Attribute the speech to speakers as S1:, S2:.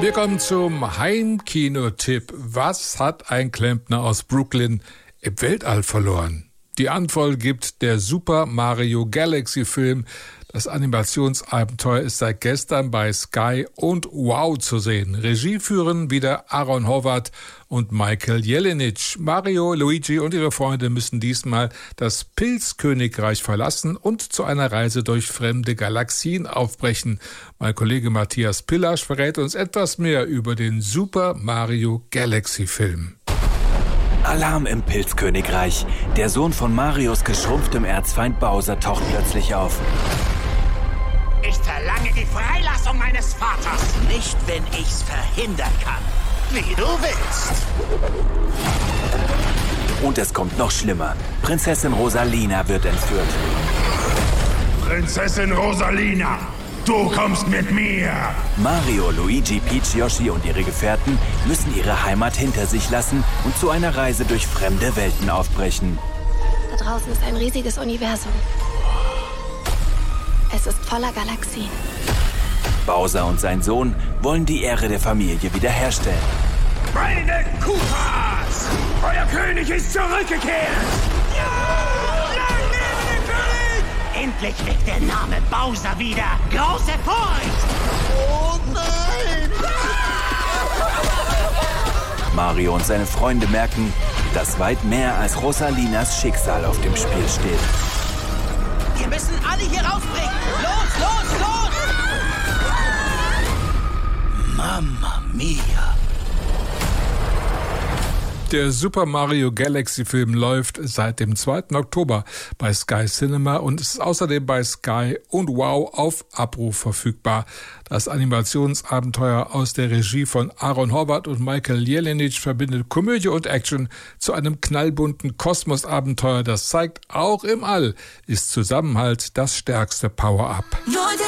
S1: Wir kommen zum Heimkinotipp. Was hat ein Klempner aus Brooklyn im Weltall verloren? Die Antwort gibt der Super Mario Galaxy Film. Das Animationsabenteuer ist seit gestern bei Sky und Wow zu sehen. Regie führen wieder Aaron Horvath und Michael Jelenic. Mario, Luigi und ihre Freunde müssen diesmal das Pilzkönigreich verlassen und zu einer Reise durch fremde Galaxien aufbrechen. Mein Kollege Matthias Pillasch verrät uns etwas mehr über den Super Mario Galaxy Film.
S2: Alarm im Pilzkönigreich. Der Sohn von Marios geschrumpftem Erzfeind Bowser taucht plötzlich auf.
S3: Ich verlange die Freilassung meines Vaters.
S4: Nicht, wenn ich's verhindern kann.
S3: Wie du willst.
S2: Und es kommt noch schlimmer. Prinzessin Rosalina wird entführt.
S5: Prinzessin Rosalina, du kommst mit mir.
S2: Mario, Luigi, Peach, Yoshi und ihre Gefährten müssen ihre Heimat hinter sich lassen und zu einer Reise durch fremde Welten aufbrechen.
S6: Da draußen ist ein riesiges Universum. Es ist voller Galaxien.
S2: Bowser und sein Sohn wollen die Ehre der Familie wiederherstellen.
S5: Meine Koopas! Euer König ist zurückgekehrt!
S3: Endlich weckt der Name Bowser wieder. Große Furcht.
S4: Oh nein!
S2: Mario und seine Freunde merken, dass weit mehr als Rosalinas Schicksal auf dem Spiel steht.
S4: Wir müssen alle hier rausbringen! Los, los, los!
S3: Mamma mia.
S1: Der Super Mario Galaxy Film läuft seit dem 2. Oktober bei Sky Cinema und ist außerdem bei Sky und Wow auf Abruf verfügbar. Das Animationsabenteuer aus der Regie von Aaron Horvath und Michael Jelenic verbindet Komödie und Action zu einem knallbunten Kosmosabenteuer. Das zeigt, auch im All ist Zusammenhalt das stärkste Power-Up.